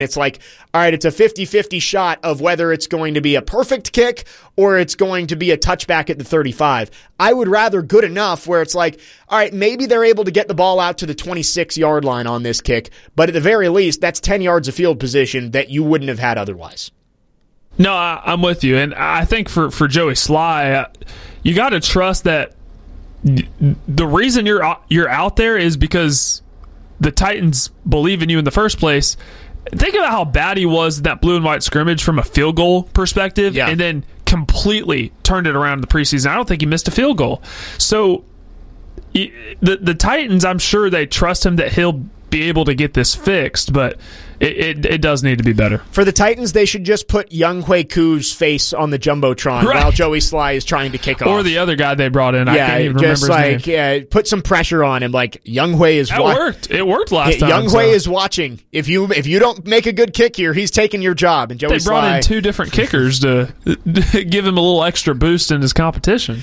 It's like, all right, it's a 50-50 shot of whether it's going to be a perfect kick or it's going to be a touchback at the 35. I would rather good enough where it's like, all right, maybe they're able to get the ball out to the 26-yard line on this kick, but at the very least, that's 10 yards of field position that you wouldn't have had otherwise. No, I'm with you. And I think for Joey Slye, you got to trust that the reason you're out there is because the Titans believe in you in the first place. Think about how bad he was in that blue and white scrimmage from a field goal perspective, and then completely turned it around in the preseason. I don't think he missed a field goal. So the Titans, I'm sure they trust him that he'll be able to get this fixed, but it does need to be better. For the Titans, they should just put Younghoe Koo's face on the Jumbotron while Joey Slye is trying to kick off. Or the other guy they brought in. I can't even remember his name. Yeah, put some pressure on him. Like, Younghoe is watching. Worked. It worked last time. Younghoe is watching. If you don't make a good kick here, he's taking your job. And Joey They brought in two different kickers to give him a little extra boost in his competition.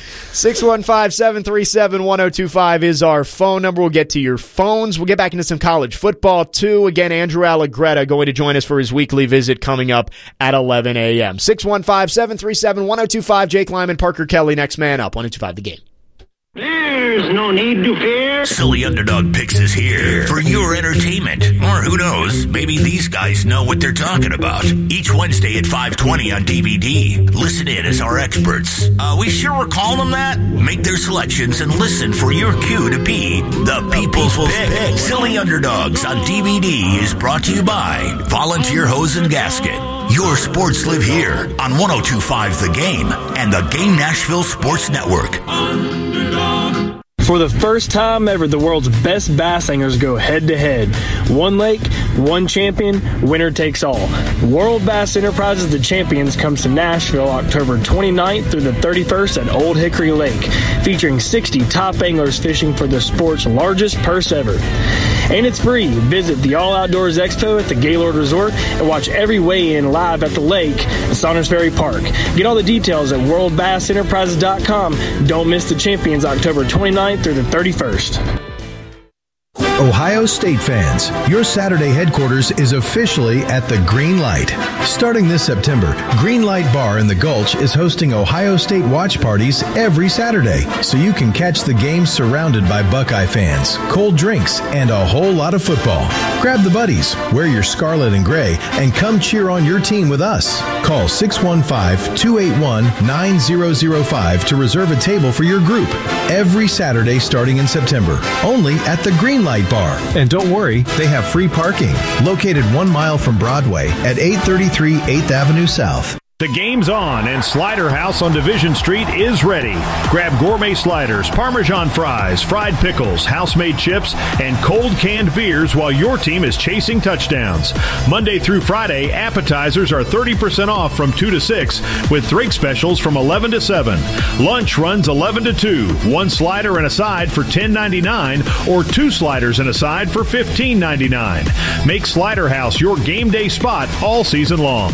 615-737-1025 is our phone number. We'll get to your phones. We'll get back into some college football, too. Again, Andrew Allegretta going to join us for his weekly visit coming up at 11 a.m. 615-737-1025. Jake Lyman, Parker Kelly, next man up. 1025 The Game. There's no need to fear. Silly Underdog Picks is here for your entertainment. Or who knows, maybe these guys know what they're talking about. Each Wednesday at 5:20 on DVD. Listen in as our experts. We sure we're calling them that? Make their selections and listen for your cue to be the People's Pick. Silly Underdogs on DVD is brought to you by Volunteer Hose and Gasket. Your sports live here on 102.5 The Game and the Game Nashville Sports Network. For the first time ever, the world's best bass anglers go head-to-head. One lake, one champion, winner takes all. World Bass Enterprises, the Champions, comes to Nashville October 29th through the 31st at Old Hickory Lake, featuring 60 top anglers fishing for the sport's largest purse ever. And it's free. Visit the All Outdoors Expo at the Gaylord Resort and watch every weigh-in live at the lake at Saunders Ferry Park. Get all the details at worldbassenterprises.com. Don't miss the Champions October 29th through the 31st. Ohio State fans, your Saturday headquarters is officially at the Green Light. Starting this September, Green Light Bar in the Gulch is hosting Ohio State watch parties every Saturday, so you can catch the game surrounded by Buckeye fans, cold drinks, and a whole lot of football. Grab the buddies, wear your scarlet and gray, and come cheer on your team with us. Call 615-281-9005 to reserve a table for your group every Saturday starting in September, only at the Green Light Bar. And don't worry, they have free parking. Located 1 mile from Broadway at 833 8th Avenue South. The game's on, and Slider House on Division Street is ready. Grab gourmet sliders, Parmesan fries, fried pickles, house-made chips, and cold canned beers while your team is chasing touchdowns. Monday through Friday, appetizers are 30% off from 2 to 6, with drink specials from 11 to 7. Lunch runs 11 to 2. 1 slider and a side for $10.99, or 2 sliders and a side for $15.99. Make Slider House your game day spot all season long.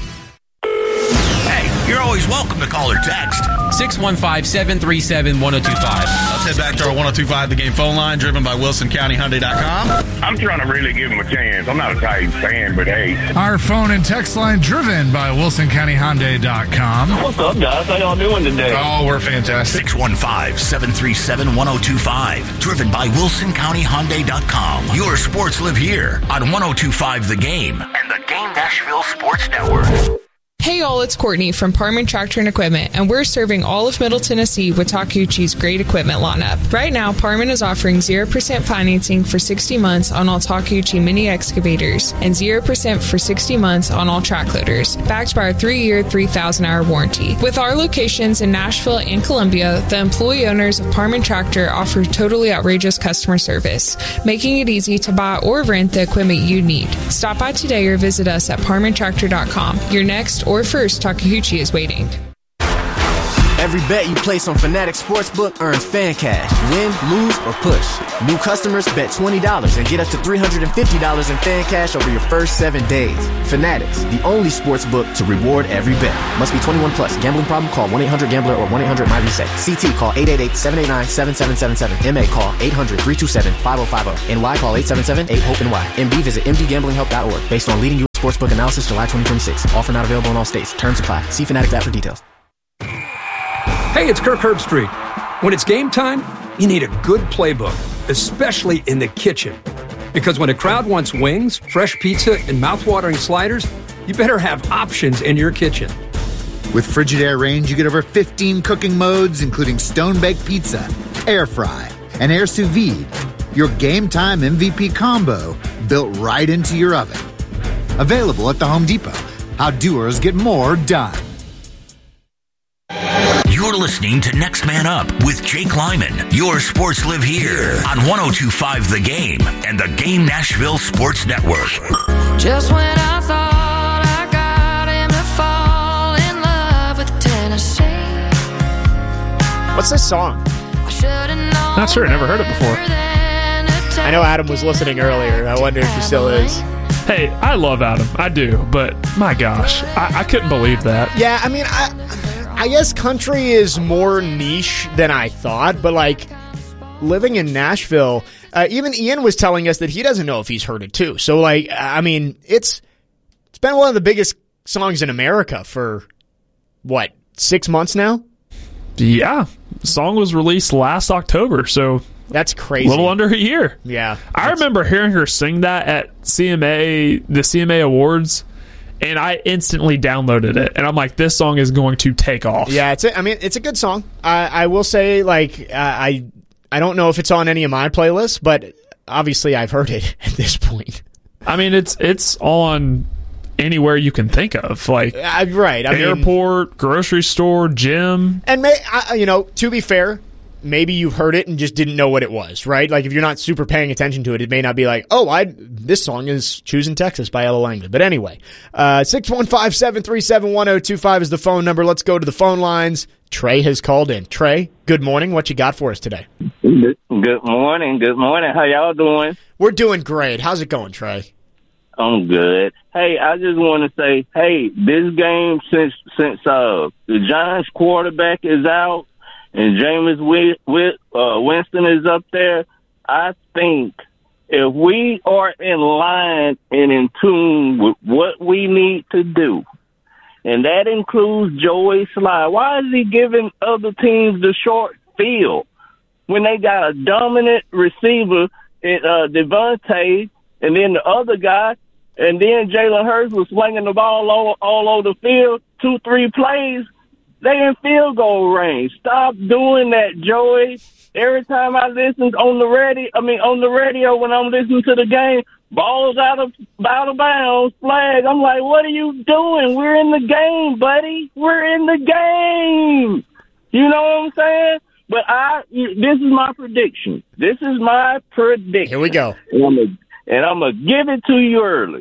You're always welcome to call or text. 615-737-1025. Let's head back to our 102.5 The Game phone line, driven by WilsonCountyHyundai.com. I'm trying to really give him a chance. I'm not a Titans fan, but hey. Our phone and text line, driven by WilsonCountyHyundai.com. What's up, guys? How y'all doing today? Oh, we're fantastic. 615-737-1025, driven by WilsonCountyHyundai.com. Your sports live here on 102.5 The Game and the Game Nashville Sports Network. Hey all, it's Courtney from Parman Tractor and Equipment, and we're serving all of Middle Tennessee with Takeuchi's great equipment lineup. Right now, Parman is offering 0% financing for 60 months on all Takeuchi mini excavators and 0% for 60 months on all track loaders, backed by our 3-year, 3,000-hour warranty. With our locations in Nashville and Columbia, the employee owners of Parman Tractor offer totally outrageous customer service, making it easy to buy or rent the equipment you need. Stop by today or visit us at parmantractor.com. Your next or first Takeuchi is waiting. Every bet you place on Fanatics Sportsbook earns fan cash. Win, lose, or push. New customers bet $20 and get up to $350 in fan cash over your first 7 days. Fanatics, the only sportsbook to reward every bet. Must be 21 plus. Gambling problem? Call 1-800-GAMBLER or 1-800-MY-RESET. CT call 888-789-7777. MA call 800-327-5050. NY call 877-8-HOPE-NY. MD visit mdgamblinghelp.org. Based on leading Sportsbook analysis July 2026. Offer not available in all states. Terms apply. See Fanatics app for details. Hey, it's Kirk Herbstreit. When it's game time, you need a good playbook, especially in the kitchen. Because when a crowd wants wings, fresh pizza, and mouthwatering sliders, you better have options in your kitchen. With Frigidaire Range, you get over 15 cooking modes, including stone-baked pizza, air fry, and air sous vide. Your game time MVP combo built right into your oven. Available at the Home Depot. How doers get more done. You're listening to Next Man Up with Jake Lyman. Your sports live here on 102.5 The Game and the Game Nashville Sports Network. Just when I thought I got him to fall in love with Tennessee. What's this song? Not sure. Never heard it before. I know Adam was listening earlier. I wonder if he still is. Hey, I love Adam. I do. But my gosh, I couldn't believe that. Yeah, I mean, I guess country is more niche than I thought, but like living in Nashville, even Ian was telling us that he doesn't know if he's heard it too. So like, I mean, it's been one of the biggest songs in America for what, 6 months now? Yeah. The song was released last October, so that's crazy. A little under a year. Yeah. I remember hearing her sing that at the CMA Awards. And I instantly downloaded it, and I'm like, "This song is going to take off." Yeah, it's a good song. I will say, like, I don't know if it's on any of my playlists, but obviously I've heard it at this point. I mean, it's on anywhere you can think of, like right, airport, grocery store, gym, and to be fair, maybe you've heard it and just didn't know what it was, right? Like if you're not super paying attention to it, it may not be like, this song is Choosing Texas by Ella Langley. But anyway, 615-737-1025 is the phone number. Let's go to the phone lines. Trey has called in. Trey, good morning. What you got for us today? Good morning. Good morning. How y'all doing? We're doing great. How's it going, Trey? I'm good. Hey, I just want to say, this game since the Giants quarterback is out, and Jameis Winston is up there, I think if we are in line and in tune with what we need to do, and that includes Joey Sly, why is he giving other teams the short field when they got a dominant receiver, Devontae, and then the other guy, and then Jalen Hurts was slinging the ball all over the field, 2-3 plays, they in field goal range. Stop doing that, Joey. Every time I listen on the radio when I'm listening to the game, balls out of bounds, flag. I'm like, what are you doing? We're in the game, buddy. We're in the game. You know what I'm saying? But this is my prediction. Here we go. And I'm going to give it to you early.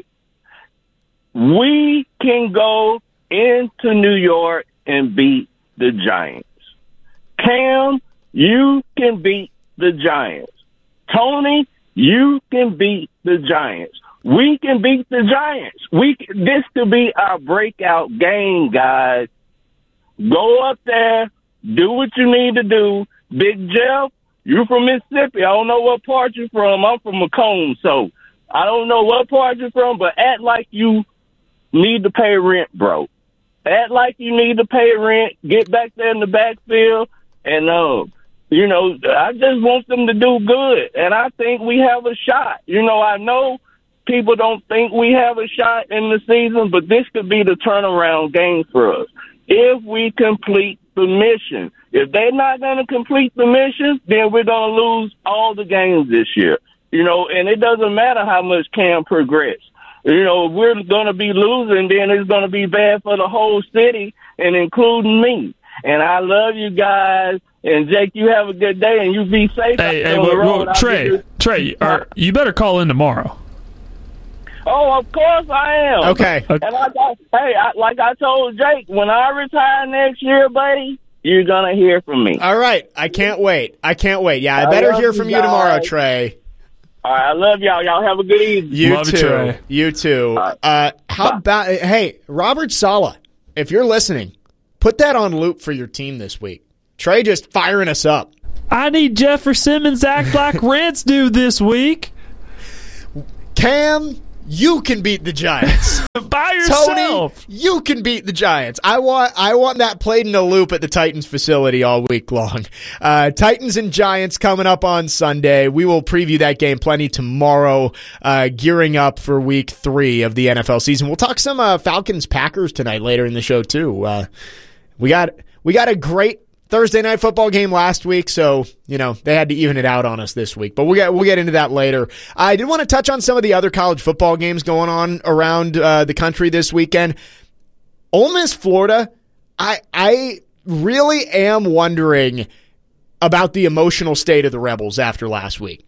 We can go into New York and beat the Giants. Cam, you can beat the Giants. Tony, you can beat the Giants. We can beat the Giants. This could be our breakout game, guys. Go up there, do what you need to do. Big Jeff, you're from Mississippi. I don't know what part you're from. I'm from Macomb, so I don't know what part you're from, but act like you need to pay rent, bro. Act like you need to pay rent, get back there in the backfield, and, I just want them to do good, and I think we have a shot. I know people don't think we have a shot in the season, but this could be the turnaround game for us if we complete the mission. If they're not going to complete the mission, then we're going to lose all the games this year. And it doesn't matter how much Cam progress. If we're going to be losing, then it's going to be bad for the whole city, and including me. And I love you guys. And, Jake, you have a good day, and you be safe. Trey, you better call in tomorrow. Oh, of course I am. Okay. And like I told Jake, when I retire next year, buddy, you're going to hear from me. All right. I can't wait. Yeah, I better hear from you tomorrow, Trey. All right, I love y'all. Y'all have a good evening. Love you, Trey. You too. How about, Robert Saleh, if you're listening, put that on loop for your team this week. Trey just firing us up. I need Jefferson Simmons act like rent's due this week. Cam, you can beat the Giants. By yourself. Tony, you can beat the Giants. I want that played in a loop at the Titans facility all week long. Titans and Giants coming up on Sunday. We will preview that game plenty tomorrow, gearing up for week 3 of the NFL season. We'll talk some Falcons-Packers tonight later in the show, too. We got a great Thursday night football game last week, so, they had to even it out on us this week. But we'll get into that later. I did want to touch on some of the other college football games going on around the country this weekend. Ole Miss, Florida, I really am wondering about the emotional state of the Rebels after last week.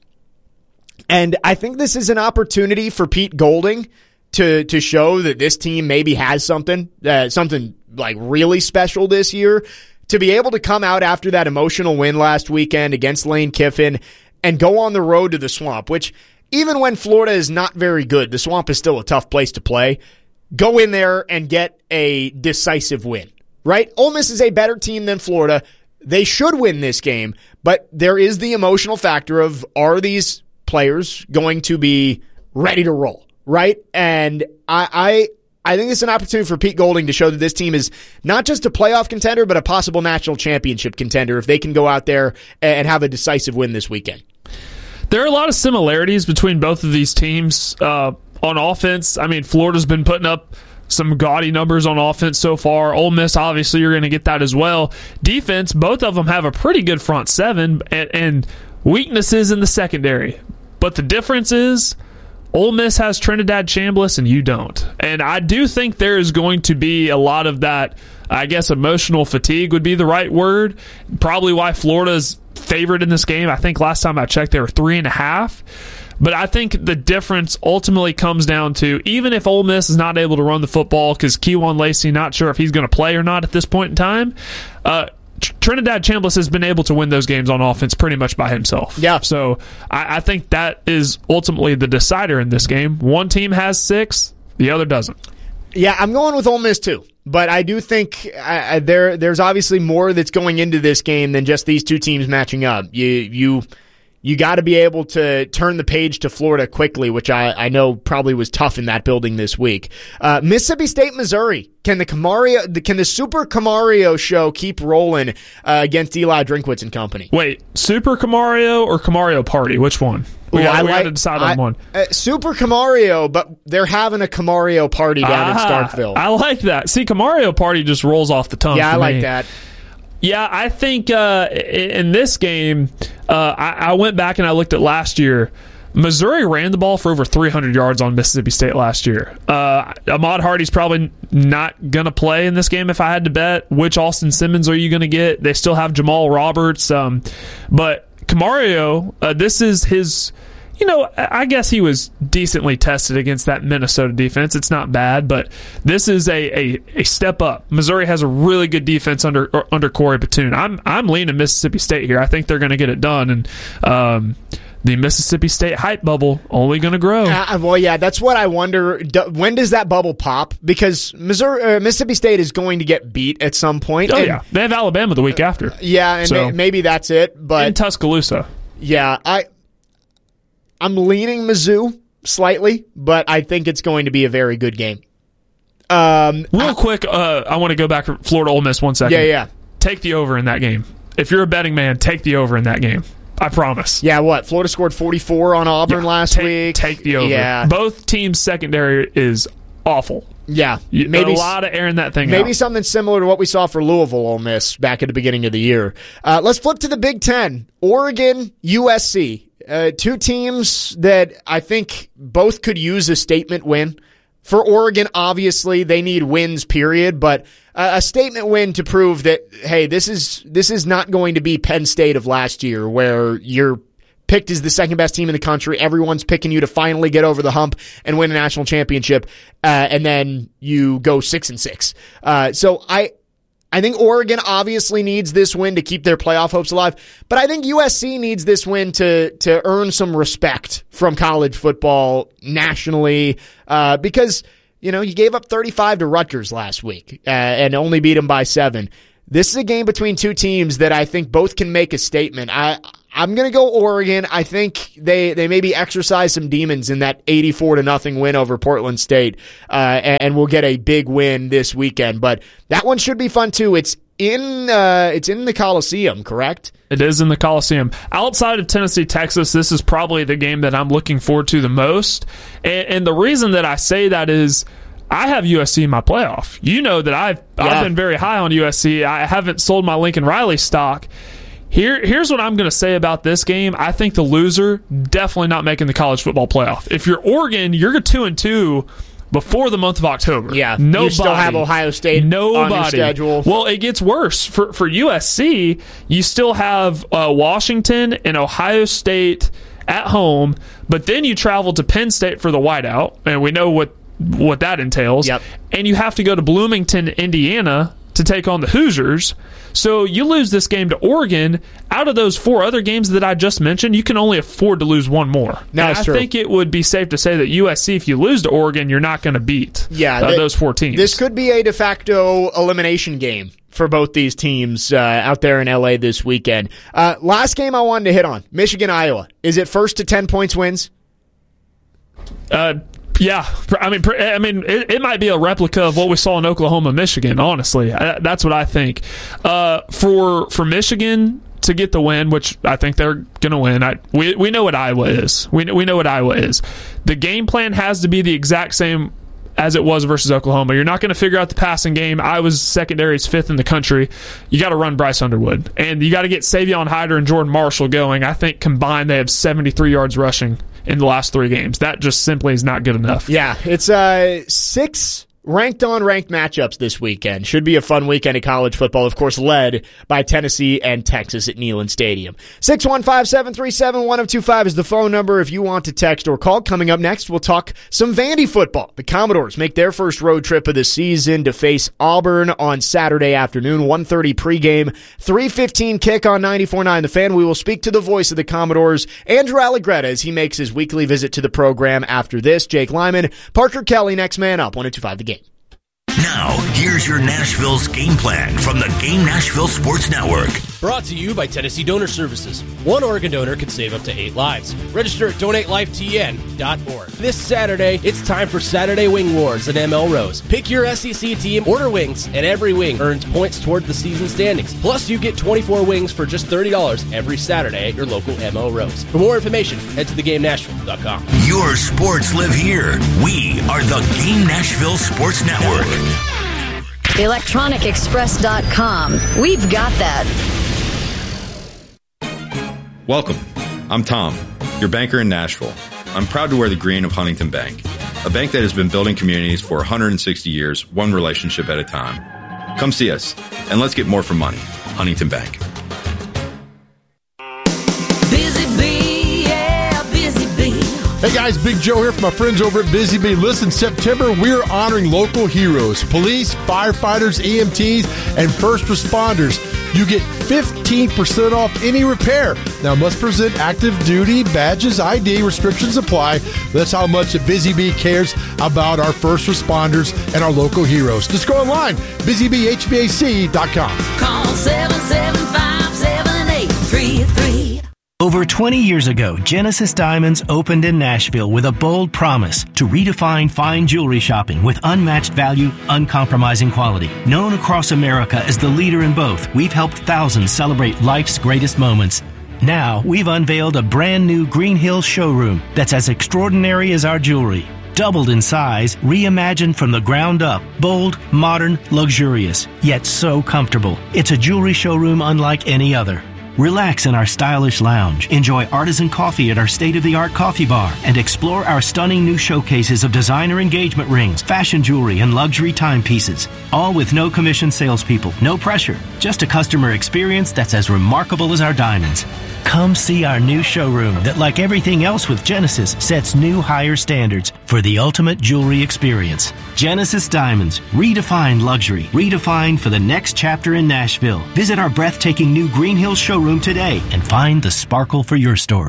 And I think this is an opportunity for Pete Golding to show that this team maybe has something like really special this year. To be able to come out after that emotional win last weekend against Lane Kiffin and go on the road to the Swamp, which even when Florida is not very good, the Swamp is still a tough place to play. Go in there and get a decisive win, right? Ole Miss is a better team than Florida. They should win this game, but there is the emotional factor of, are these players going to be ready to roll, right? And I think it's an opportunity for Pete Golding to show that this team is not just a playoff contender, but a possible national championship contender if they can go out there and have a decisive win this weekend. There are a lot of similarities between both of these teams on offense. I mean, Florida's been putting up some gaudy numbers on offense so far. Ole Miss, obviously, you're going to get that as well. Defense, both of them have a pretty good front seven and weaknesses in the secondary. But the difference is Ole Miss has Trinidad Chambliss and you don't. And I do think there is going to be a lot of that, I guess emotional fatigue would be the right word. Probably why Florida's favored in this game. I think last time I checked they were 3.5. But I think the difference ultimately comes down to, even if Ole Miss is not able to run the football because Kejuan Lacey not sure if he's going to play or not at this point in time, Trinidad Chambliss has been able to win those games on offense pretty much by himself. Yeah. So I think that is ultimately the decider in this game. One team has 6, the other doesn't. Yeah, I'm going with Ole Miss too. But I do think there's obviously more that's going into this game than just these two teams matching up. You got to be able to turn the page to Florida quickly, which I know probably was tough in that building this week. Mississippi State, Missouri. Can the Super Camario show keep rolling against Eli Drinkwitz and company? Wait, Super Camario or Camario Party? Which one? We got to decide on one. Super Camario, but they're having a Camario party down in Starkville. I like that. See, Camario Party just rolls off the tongue. Yeah, I like me. that. Yeah, I think in this game, I went back and I looked at last year. Missouri ran the ball for over 300 yards on Mississippi State last year. Ahmad Hardy's probably not going to play in this game if I had to bet. Which Austin Simmons are you going to get? They still have Jamal Roberts. But Camario, this is his... I guess he was decently tested against that Minnesota defense. It's not bad, but this is a step up. Missouri has a really good defense under Corey Batoon. I'm leaning Mississippi State here. I think they're going to get it done, and the Mississippi State hype bubble only going to grow. Well, yeah, that's what I wonder. When does that bubble pop? Because Mississippi State is going to get beat at some point. Oh, yeah. They have Alabama the week after. Yeah, and maybe that's it. But in Tuscaloosa. Yeah, I'm leaning Mizzou slightly, but I think it's going to be a very good game. Real quick, I want to go back to Florida Ole Miss 1 second. Yeah. Take the over in that game. If you're a betting man, take the over in that game. I promise. Yeah, what? Florida scored 44 on Auburn last week. Take the over. Yeah. Both teams' secondary is awful. Yeah. Maybe a lot of airing that thing out. Maybe something similar to what we saw for Louisville Ole Miss back at the beginning of the year. Let's flip to the Big Ten. Oregon, USC. Two teams that I think both could use a statement win. For Oregon, obviously, they need wins, period, but a statement win to prove that, hey, this is not going to be Penn State of last year where you're picked as the second best team in the country. Everyone's picking you to finally get over the hump and win a national championship, and then you go 6-6. So I think Oregon obviously needs this win to keep their playoff hopes alive, but I think USC needs this win to earn some respect from college football nationally, because, you gave up 35 to Rutgers last week, and only beat them by 7. This is a game between two teams that I think both can make a statement. I'm going to go Oregon. I think they maybe exercise some demons in that 84-0 win over Portland State, and we'll get a big win this weekend. But that one should be fun too. It's in the Coliseum, correct? It is in the Coliseum. Outside of Tennessee, Texas, this is probably the game that I'm looking forward to the most. And the reason that I say that is I have USC in my playoff. You know that I've been very high on USC. I haven't sold my Lincoln Riley stock. Here's what I'm going to say about this game. I think the loser definitely not making the college football playoff. If you're Oregon, you're 2-2 before the month of October. Yeah, nobody, you still have Ohio State on your schedule. Well, it gets worse. For USC, you still have Washington and Ohio State at home, but then you travel to Penn State for the whiteout, and we know what that entails. Yep. And you have to go to Bloomington, Indiana to take on the Hoosiers. So you lose this game to Oregon. Out of those 4 other games that I just mentioned, you can only afford to lose one more. That's true. I think it would be safe to say that USC, if you lose to Oregon, you're not going to beat those 4 teams. This could be a de facto elimination game for both these teams out there in LA this weekend. Last game I wanted to hit on, Michigan-Iowa. Is it first to 10 points wins? Yeah, I mean, it might be a replica of what we saw in Oklahoma, Michigan. Honestly, that's what I think. For Michigan to get the win, which I think they're going to win. We know what Iowa is. We know what Iowa is. The game plan has to be the exact same as it was versus Oklahoma. You're not going to figure out the passing game. Iowa's secondary is 5th in the country. You got to run Bryce Underwood, and you got to get Savion Hyder and Jordan Marshall going. I think combined they have 73 yards rushing in the last 3 games. That just simply is not good enough. Yeah, it's 6 ranked-on-ranked matchups this weekend. Should be a fun weekend of college football, of course, led by Tennessee and Texas at Neyland Stadium. 615-737-1025 is the phone number if you want to text or call. Coming up next, we'll talk some Vandy football. The Commodores make their first road trip of the season to face Auburn on Saturday afternoon, 1:30 pregame, 3:15 kick on 94.9 The Fan. We will speak to the voice of the Commodores, Andrew Allegretta, as he makes his weekly visit to the program after this. Jake Lyman, Parker Kelly, next man up, 102.5 The Game. Now, here's your Nashville's game plan from the Game Nashville Sports Network. Brought to you by Tennessee Donor Services. One Oregon donor could save up to 8 lives. Register at DonateLifeTN.org. This Saturday, it's time for Saturday Wing Wars at ML Rose. Pick your SEC team, order wings, and every wing earns points toward the season standings. Plus, you get 24 wings for just $30 every Saturday at your local ML Rose. For more information, head to theGameNashville.com. Your sports live here. We are the Game Nashville Sports Network. ElectronicExpress.com. We've got that. Welcome. I'm Tom, your banker in Nashville. I'm proud to wear the green of Huntington Bank, a bank that has been building communities for 160 years, one relationship at a time. Come see us, and let's get more for money. Huntington Bank. Busy Bee, yeah, Busy Bee. Hey guys, Big Joe here from my friends over at Busy Bee. Listen, September, we're honoring local heroes, police, firefighters, EMTs, and first responders. You get 15% off any repair. Now, must present active duty badges, ID, restrictions apply. That's how much Busy Bee cares about our first responders and our local heroes. Just go online, busybhbac.com. Call 775-7833. Over 20 years ago, Genesis Diamonds opened in Nashville with a bold promise to redefine fine jewelry shopping with unmatched value, uncompromising quality. Known across America as the leader in both, we've helped thousands celebrate life's greatest moments. Now, we've unveiled a brand new Green Hills showroom that's as extraordinary as our jewelry. Doubled in size, reimagined from the ground up, bold, modern, luxurious, yet so comfortable. It's a jewelry showroom unlike any other. Relax in our stylish lounge, enjoy artisan coffee at our state-of-the-art coffee bar, and explore our stunning new showcases of designer engagement rings, fashion jewelry, and luxury timepieces. All with no commission salespeople, no pressure, just a customer experience that's as remarkable as our diamonds. Come see our new showroom that, like everything else with Genesis, sets new higher standards for the ultimate jewelry experience. Genesis Diamonds, redefined luxury, redefined for the next chapter in Nashville. Visit our breathtaking new Green Hills showroom today and find the sparkle for your story.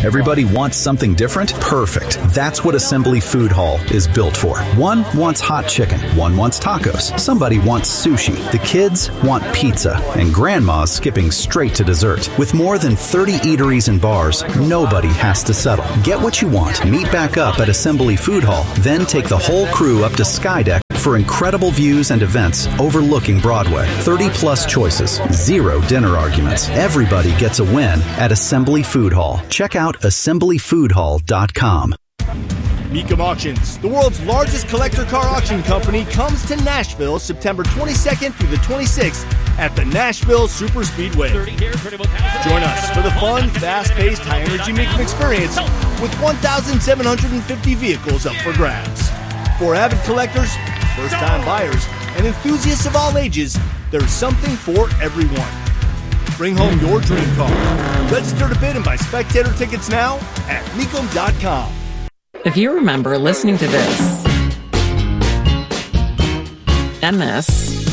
Everybody wants something different? Perfect. That's what Assembly Food Hall is built for. One wants hot chicken. One wants tacos. Somebody wants sushi. The kids want pizza. And grandma's skipping straight to dessert. With more than 30 eateries and bars, nobody has to settle. Get what you want. Meet back up at Assembly Food Hall. Then take the whole crew up to Skydeck for incredible views and events overlooking Broadway. 30-plus choices. Zero dinner arguments. Everybody gets a win at Assembly Food Hall. Check out assemblyfoodhall.com. Mecum Auctions, the world's largest collector car auction company, comes to Nashville September 22nd through the 26th at the Nashville Super Speedway. Join us for the fun, fast-paced, high-energy Mecum experience with 1,750 vehicles up for grabs. For avid collectors, first-time buyers, and enthusiasts of all ages, there's something for everyone. Bring home your dream car. Register to bid and buy spectator tickets now at Mecum.com. If you remember listening to this, and this,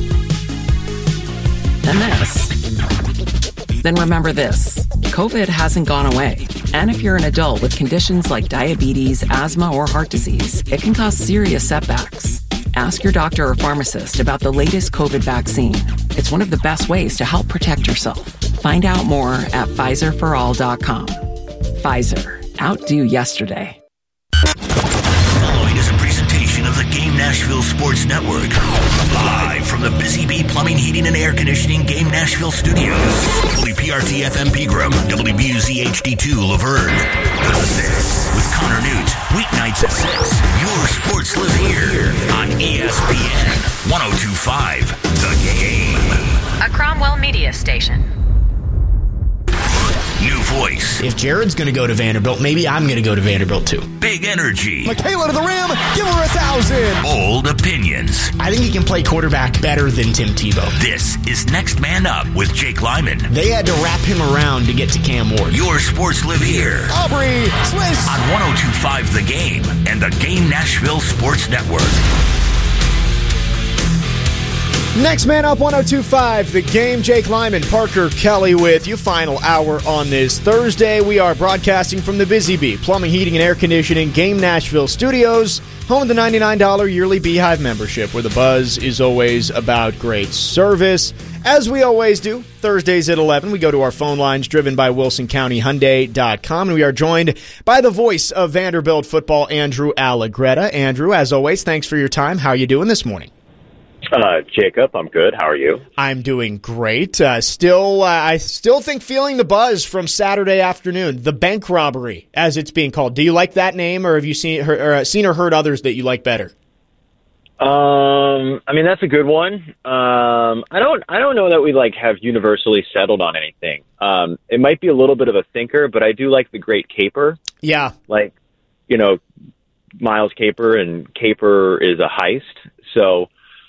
and this, then remember this. COVID hasn't gone away. And if you're an adult with conditions like diabetes, asthma, or heart disease, it can cause serious setbacks. Ask your doctor or pharmacist about the latest COVID vaccine. It's one of the best ways to help protect yourself. Find out more at PfizerForAll.com. Pfizer. Outdo yesterday. Following is a presentation of the Game Nashville Sports Network. Live from the Busy Bee Plumbing, Heating, and Air Conditioning Game Nashville Studios. WPRT FM Pegram, WBUZ HD2 Laverne. The Fix with Connor Newt. Weeknights at 6. Your sports live here on ESPN 102.5 The Game. A Cromwell Media Station. New voice. If Jared's going to go to Vanderbilt, maybe I'm going to go to Vanderbilt too. Big energy. Michaela to the rim. Give her 1,000. Bold opinions. I think he can play quarterback better than Tim Tebow. This is Next Man Up with Jake Lyman. They had to wrap him around to get to Cam Ward. Your sports live here. Aubrey Swiss. On 102.5 The Game and the Game Nashville Sports Network. Next Man Up 102.5, The Game. Jake Lyman, Parker Kelly with you. Final hour on this Thursday. We are broadcasting from the Busy Bee Plumbing, Heating, and Air Conditioning Game Nashville Studios, home of the $99 yearly Beehive membership, where the buzz is always about great service. As we always do, Thursdays at 11, we go to our phone lines driven by WilsonCountyHyundai.com, and we are joined by the voice of Vanderbilt football, Andrew Allegretta. Andrew, as always, thanks for your time. How are you doing this morning? Jacob, I'm good. How are you? I'm doing great. I still think feeling the buzz from Saturday afternoon, the bank robbery, as it's being called. Do you like that name, or have you seen or heard others that you like better? I mean, that's a good one. I don't know that we have universally settled on anything. It might be a little bit of a thinker, but I do like the Great Caper. Yeah, Miles Caper, and Caper is a heist, so.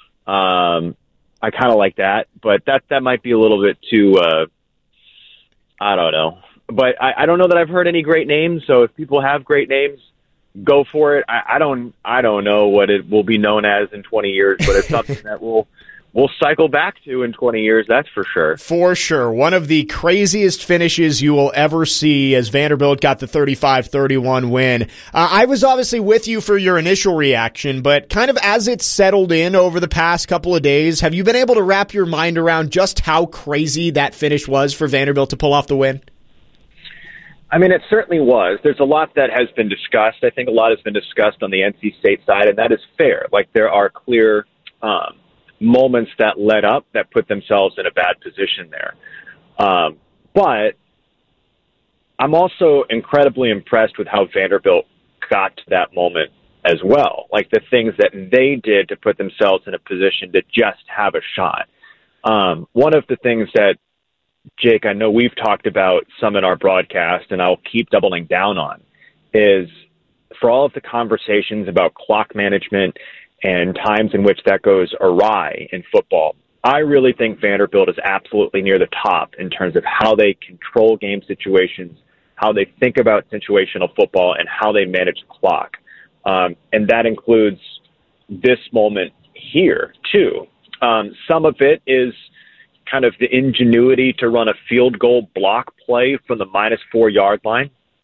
I kind of like that, but that might be a little bit too, I don't know. But I don't know that I've heard any great names, so if people have great names, go for it. I don't know what it will be known as in 20 years, but it's something that we'll cycle back to in 20 years, that's for sure. For sure. One of the craziest finishes you will ever see as Vanderbilt got the 35-31 win. I was obviously with you for your initial reaction, but kind of as it's settled in over the past couple of days, have you been able to wrap your mind around just how crazy that finish was for Vanderbilt to pull off the win? I mean, it certainly was. There's a lot that has been discussed. I think a lot has been discussed on the NC State side, and that is fair. There are clear moments that led up that put themselves in a bad position there. But I'm also incredibly impressed with how Vanderbilt got to that moment as well. The things that they did to put themselves in a position to just have a shot. One of the things that, Jake, I know we've talked about some in our broadcast, and I'll keep doubling down on, is for all of the conversations about clock management and times in which that goes awry in football, I really think Vanderbilt is absolutely near the top in terms of how they control game situations, how they think about situational football, and how they manage the clock. And that includes this moment here, too. Some of it is kind of the ingenuity to run a field goal block play from the -4 yard line.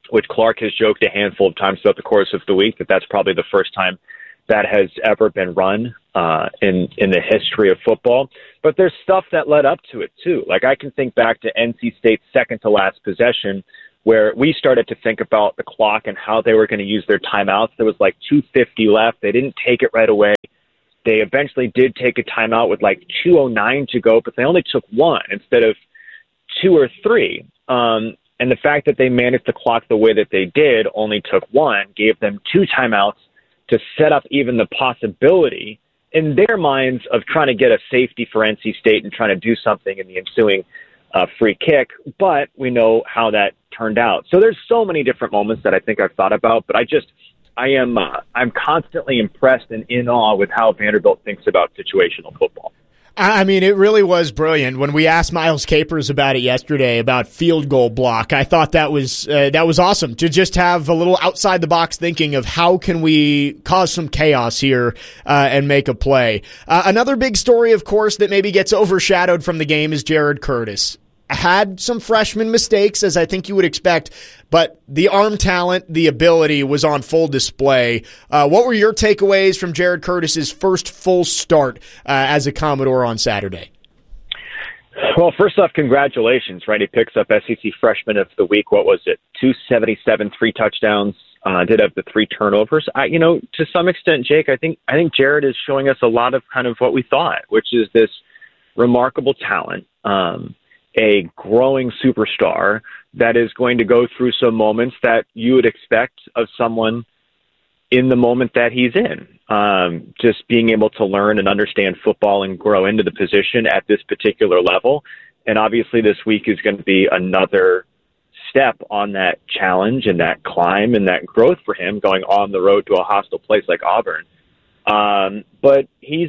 which Clark has joked a handful of times throughout the course of the week that that's probably the first time that has ever been run in the history of football. But there's stuff that led up to it, too. Like, I can think back to NC State's second-to-last possession where we started to think about the clock and how they were going to use their timeouts. There was like 2:50 left. They didn't take it right away. They eventually did take a timeout with like 2:09 to go, but they only took one instead of 2 or 3. And the fact that they managed the clock the way that they did, only took one, gave them 2 timeouts to set up even the possibility in their minds of trying to get a safety for NC State and trying to do something in the ensuing free kick. But we know how that turned out. So there's so many different moments that I think I've thought about, but I'm constantly impressed and in awe with how Vanderbilt thinks about situational football. I mean, it really was brilliant. When we asked Miles Capers about it yesterday, about field goal block, I thought that was awesome to just have a little outside the box thinking of how can we cause some chaos here and make a play. Another big story, of course, that maybe gets overshadowed from the game is Jared Curtis. Had some freshman mistakes, as I think you would expect, but the arm talent, the ability was on full display. What were your takeaways from Jared Curtis's first full start as a Commodore on Saturday? Well, first off, congratulations, right? He picks up SEC Freshman of the Week. What was it? 277, 3 touchdowns. Did have the 3 turnovers. To some extent, Jake, I think Jared is showing us a lot of kind of what we thought, which is this remarkable talent. A growing superstar that is going to go through some moments that you would expect of someone in the moment that he's in. Just being able to learn and understand football and grow into the position at this particular level. And obviously this week is going to be another step on that challenge and that climb and that growth for him going on the road to a hostile place like Auburn. But he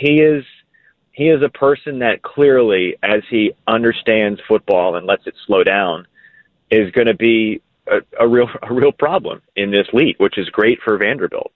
is a person that clearly, as he understands football and lets it slow down, is going to be a real problem in this league, which is great for Vanderbilt.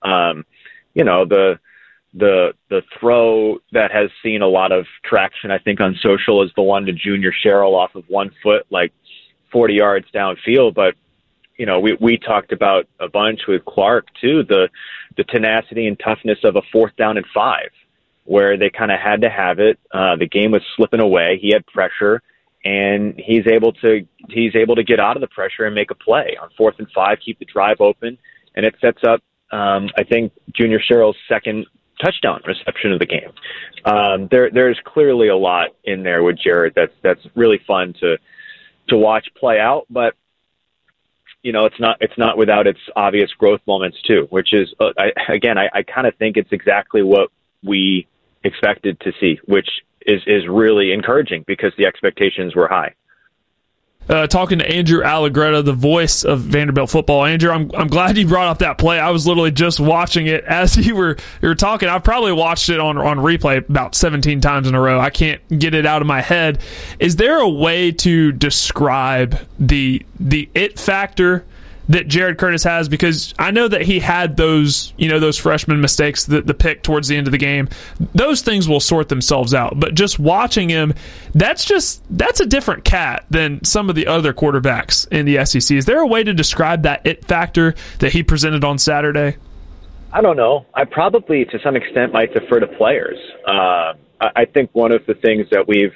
The throw that has seen a lot of traction, I think, on social is the one to Junior Sherrill off of 1 foot, like 40 yards downfield. But we talked about a bunch with Clark too, the tenacity and toughness of a 4th down and 5. Where they kind of had to have it. The game was slipping away. He had pressure, and he's able to get out of the pressure and make a play on 4th and 5, keep the drive open, and it sets up, I think, Junior Sherrill's second touchdown reception of the game. There's clearly a lot in there with Jared that's really fun to watch play out, but it's not without its obvious growth moments too, which is I kind of think it's exactly what we expected to see, which is really encouraging because the expectations were high. Talking to Andrew Allegretta, the voice of Vanderbilt football. Andrew, I'm glad you brought up that play. I was literally just watching it as you were talking. I've probably watched it on replay about 17 times in a row. I can't get it out of my head. Is there a way to describe the it factor that Jared Curtis has? Because I know that he had those freshman mistakes, the pick towards the end of the game. Those things will sort themselves out. But just watching him, that's a different cat than some of the other quarterbacks in the SEC. Is there a way to describe that it factor that he presented on Saturday? I don't know. I probably, to some extent, might defer to players. I think one of the things that we've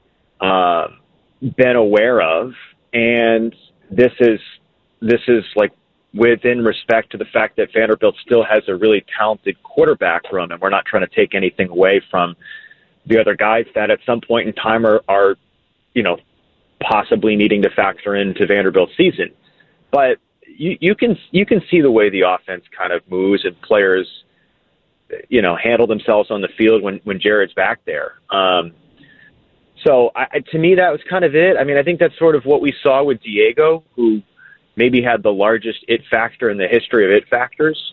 been aware of, and this is like within respect to the fact that Vanderbilt still has a really talented quarterback room, and we're not trying to take anything away from the other guys that at some point in time are possibly needing to factor into Vanderbilt's season. But you can see the way the offense kind of moves and players, handle themselves on the field when Jared's back there. So to me, that was kind of it. I mean, I think that's sort of what we saw with Diego, who maybe had the largest it factor in the history of it factors.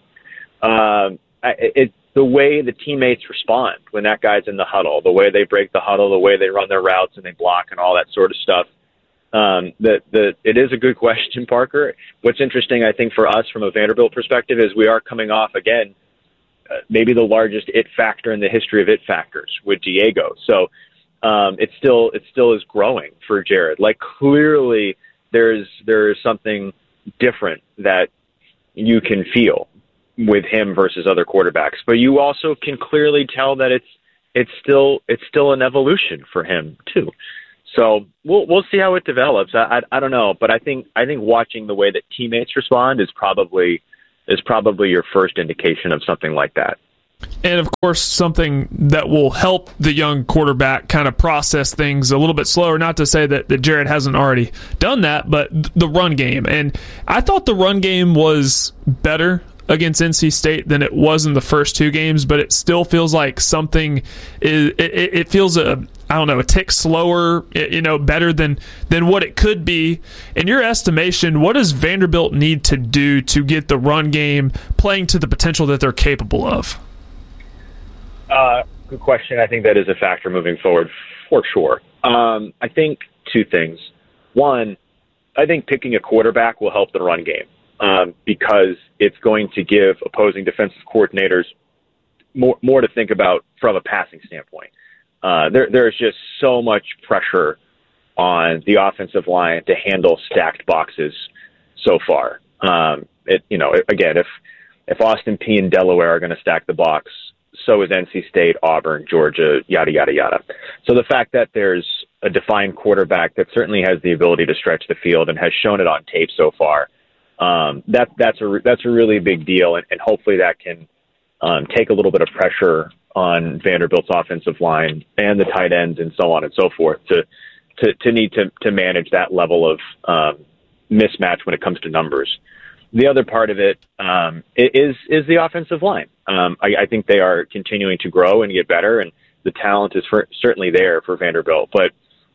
The way the teammates respond when that guy's in the huddle, the way they break the huddle, the way they run their routes and they block and all that sort of stuff. It is a good question, Parker. What's interesting, I think, for us from a Vanderbilt perspective is we are coming off, again, maybe the largest it factor in the history of it factors with Diego. So it still is growing for Jared. Like, clearly there's something different that you can feel with him versus other quarterbacks. But you also can clearly tell that it's still an evolution for him too. So we'll see how it develops. I don't know, but I think watching the way that teammates respond is probably your first indication of something like that. And, of course, something that will help the young quarterback kind of process things a little bit slower. Not to say that Jared hasn't already done that, but the run game. And I thought the run game was better against NC State than it was in the first two games, but it still feels like something is – it feels a tick slower, better than what it could be. In your estimation, what does Vanderbilt need to do to get the run game playing to the potential that they're capable of? Good question. I think that is a factor moving forward for sure. I think two things. One, I think picking a quarterback will help the run game because it's going to give opposing defensive coordinators more to think about from a passing standpoint. There's just so much pressure on the offensive line to handle stacked boxes so far. Again, if Austin Peay and Delaware are going to stack the box, so is NC State, Auburn, Georgia, yada, yada, yada. So the fact that there's a defined quarterback that certainly has the ability to stretch the field and has shown it on tape so far, that's a really big deal, and hopefully that can take a little bit of pressure on Vanderbilt's offensive line and the tight ends and so on and so forth to need to manage that level of mismatch when it comes to numbers. The other part of it is the offensive line. I think they are continuing to grow and get better, and the talent is certainly there for Vanderbilt. But,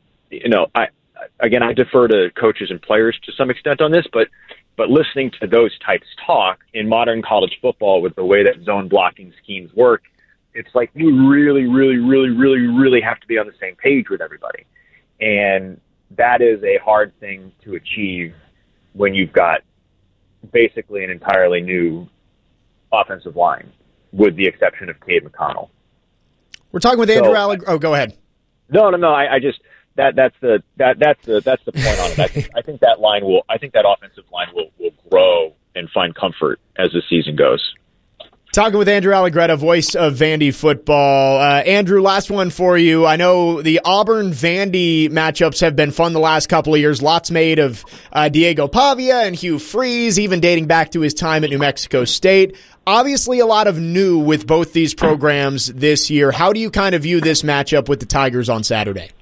I defer to coaches and players to some extent on this, but listening to those types talk in modern college football with the way that zone blocking schemes work, it's like you really, really, really, really, really have to be on the same page with everybody. And that is a hard thing to achieve when you've got basically an entirely new offensive line, with the exception of Cade McConnell. We're talking with Andrew Alleg. Oh, go ahead. No. I just that's the point on it. I think that offensive line will grow and find comfort as the season goes. Talking with Andrew Allegretta, voice of Vandy football. Andrew, last one for you. I know the Auburn-Vandy matchups have been fun the last couple of years. Lots made of Diego Pavia and Hugh Freeze, even dating back to his time at New Mexico State. Obviously, a lot of new with both these programs this year. How do you kind of view this matchup with the Tigers on Saturday?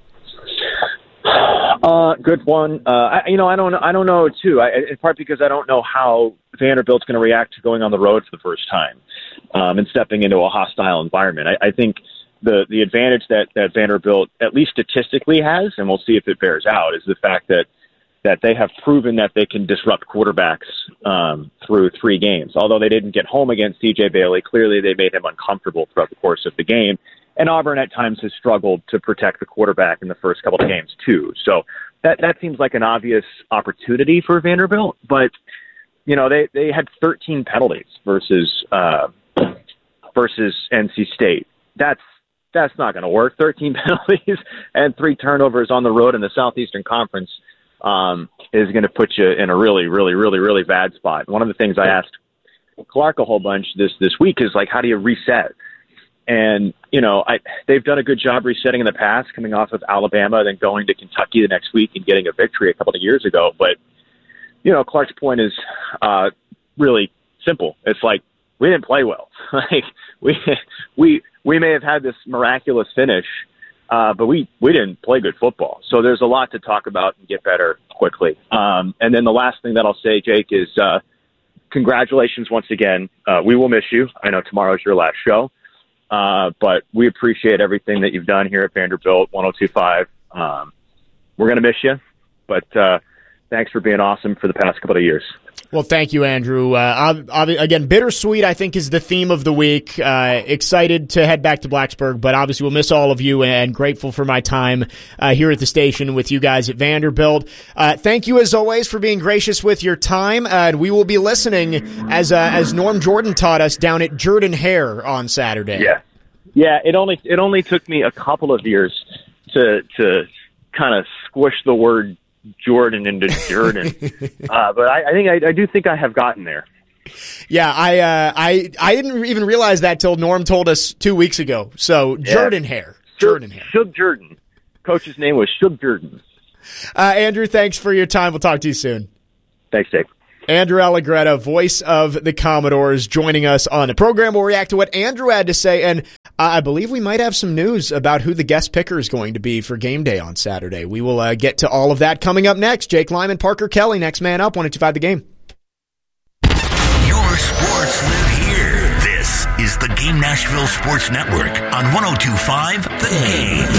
Good one. I don't know too. In part because I don't know how Vanderbilt's going to react to going on the road for the first time and stepping into a hostile environment. I think the advantage that Vanderbilt, at least statistically, has, and we'll see if it bears out, is the fact that they have proven that they can disrupt quarterbacks through 3 games. Although they didn't get home against C.J. Bailey, clearly they made him uncomfortable throughout the course of the game. And Auburn at times has struggled to protect the quarterback in the first couple of games too. So that seems like an obvious opportunity for Vanderbilt. But, they had 13 penalties versus NC State. That's not going to work. 13 penalties and 3 turnovers on the road in the Southeastern Conference is going to put you in a really, really, really, really bad spot. One of the things I asked Clark a whole bunch this week is, like, how do you reset? And, they've done a good job resetting in the past, coming off of Alabama, then going to Kentucky the next week and getting a victory a couple of years ago. But, Clark's point is really simple. It's like, we didn't play well. Like, we may have had this miraculous finish, but we didn't play good football. So there's a lot to talk about and get better quickly. And then the last thing that I'll say, Jake, is congratulations once again. We will miss you. I know tomorrow's your last show. But we appreciate everything that you've done here at Vanderbilt 102.5. We're going to miss you, but thanks for being awesome for the past couple of years. Well, thank you, Andrew. Again, bittersweet, I think, is the theme of the week. Excited to head back to Blacksburg, but obviously we'll miss all of you, and grateful for my time here at the station with you guys at Vanderbilt. Thank you, as always, for being gracious with your time. And we will be listening, as Norm Jordan taught us, down at Jordan-Hare on Saturday. Yeah. It only took me a couple of years to kind of squish the word Jordan into Jordan. But I think I do think I have gotten there. Yeah, I didn't even realize that till Norm told us 2 weeks ago. So Jordan hair. Jordan hair. Shug Jordan. Coach's name was Shug Jordan. Andrew, thanks for your time. We'll talk to you soon. Thanks, Dave. Andrew Allegretta, voice of the Commodores, joining us on the program. We'll react to what Andrew had to say, and I believe we might have some news about who the guest picker is going to be for game day on Saturday. We will get to all of that coming up next. Jake Lyman, Parker Kelly, next man up, 102.5 The Game. Your sports live here. This is the Game Nashville Sports Network on 102.5 The Game.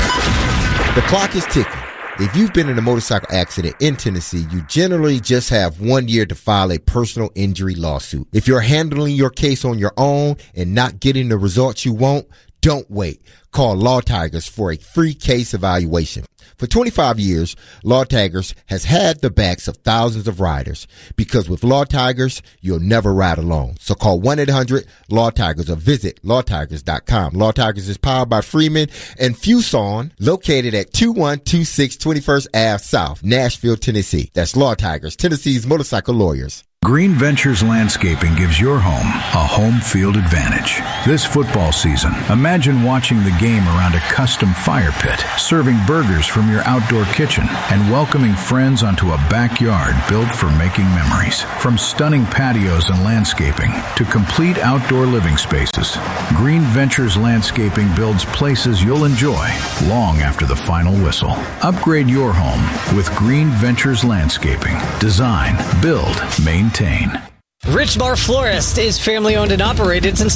The clock is ticking. If you've been in a motorcycle accident in Tennessee, you generally just have 1 year to file a personal injury lawsuit. If you're handling your case on your own and not getting the results you want, don't wait. Call Law Tigers for a free case evaluation. For 25 years, Law Tigers has had the backs of thousands of riders, because with Law Tigers, you'll never ride alone. So call 1-800-LAW-TIGERS or visit lawtigers.com. Law Tigers is powered by Freeman and Fuson, located at 2126 21st Ave South, Nashville, Tennessee. That's Law Tigers, Tennessee's motorcycle lawyers. Green Ventures Landscaping gives your home a home field advantage. This football season, imagine watching the game around a custom fire pit, serving burgers from your outdoor kitchen, and welcoming friends onto a backyard built for making memories. From stunning patios and landscaping to complete outdoor living spaces, Green Ventures Landscaping builds places you'll enjoy long after the final whistle. Upgrade your home with Green Ventures Landscaping. Design, build, maintain. Richmar Florist is family-owned and operated since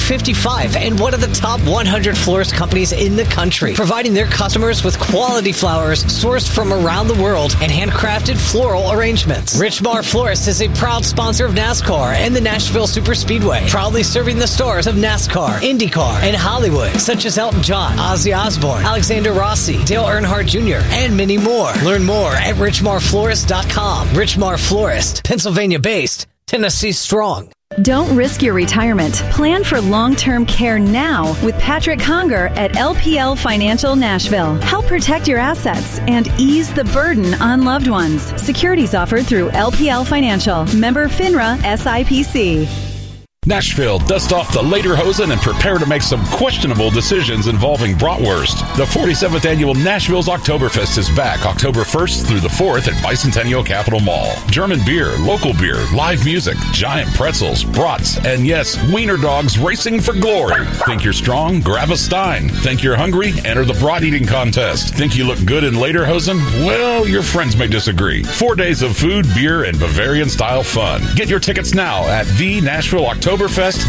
1955 and one of the top 100 florist companies in the country, providing their customers with quality flowers sourced from around the world and handcrafted floral arrangements. Richmar Florist is a proud sponsor of NASCAR and the Nashville Superspeedway, proudly serving the stars of NASCAR, IndyCar, and Hollywood, such as Elton John, Ozzy Osbourne, Alexander Rossi, Dale Earnhardt Jr., and many more. Learn more at richmarflorist.com. Richmar Florist, Pennsylvania-based, Tennessee strong. Don't risk your retirement. Plan for long-term care now with Patrick Conger at LPL Financial Nashville. Help protect your assets and ease the burden on loved ones. Securities offered through LPL Financial. Member FINRA SIPC. Nashville, dust off the lederhosen and prepare to make some questionable decisions involving bratwurst. The 47th Annual Nashville's Oktoberfest is back October 1st through the 4th at Bicentennial Capitol Mall. German beer, local beer, live music, giant pretzels, brats, and yes, wiener dogs racing for glory. Think you're strong? Grab a Stein. Think you're hungry? Enter the brat eating contest. Think you look good in lederhosen? Well, your friends may disagree. 4 days of food, beer, and Bavarian-style fun. Get your tickets now at thenashvilleoktoberfest.com.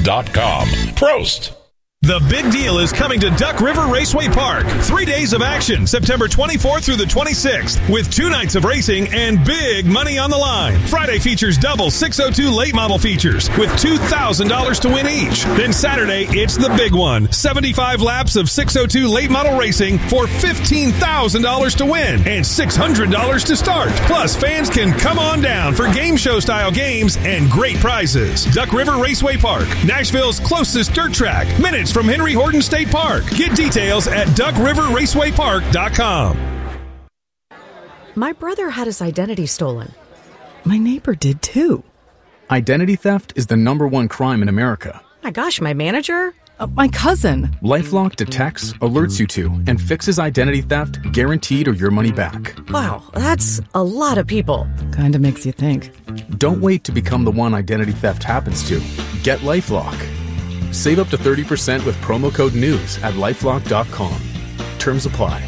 Prost! The big deal is coming to Duck River Raceway Park. 3 days of action, September 24th through the 26th, with 2 nights of racing and big money on the line. Friday features double 602 late model features with $2,000 to win each. Then Saturday, it's the big one. 75 laps of 602 late model racing for $15,000 to win and $600 to start. Plus, fans can come on down for game show style games and great prizes. Duck River Raceway Park, Nashville's closest dirt track. Minutes from Henry Horton State Park. Get details at duckriverracewaypark.com. My brother had his identity stolen. My neighbor did too. Identity theft is the #1 crime in America. My gosh, my manager? My cousin. LifeLock detects, alerts you to, and fixes identity theft guaranteed or your money back. Wow, that's a lot of people. Kinda makes you think. Don't wait to become the one identity theft happens to. Get LifeLock. Save up to 30% with promo code NEWS at LifeLock.com. Terms apply.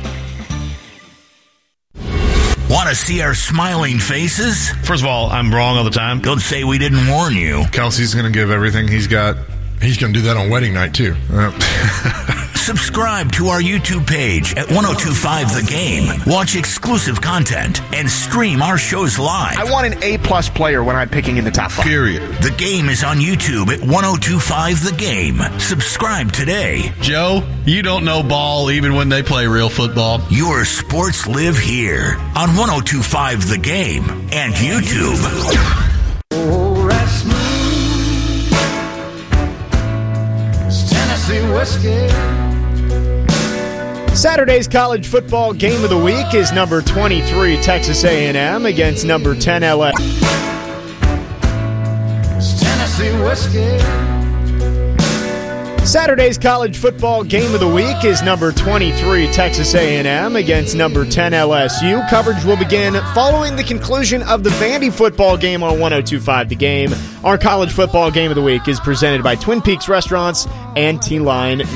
Want to see our smiling faces? First of all, I'm wrong all the time. Don't say we didn't warn you. Kelsey's going to give everything he's got. He's going to do that on wedding night, too. Subscribe to our YouTube page at 1025 The Game. Watch exclusive content and stream our shows live. I want an A-plus player when I'm picking in the top 5. Period. The Game is on YouTube at 1025 The Game. Subscribe today. Joe, you don't know ball even when they play real football. Your sports live here on 1025 The Game and YouTube. Oh, that's smooth. It's Tennessee whiskey. Saturday's college football game of the week is number 23 Texas A&M against number 10 LSU. Tennessee whiskey. Saturday's college football game of the week is number 23 Texas A&M against number 10 LSU. Coverage will begin following the conclusion of the Vandy football game on 102.5 The Game. Our college football game of the week is presented by Twin Peaks Restaurants and T-Line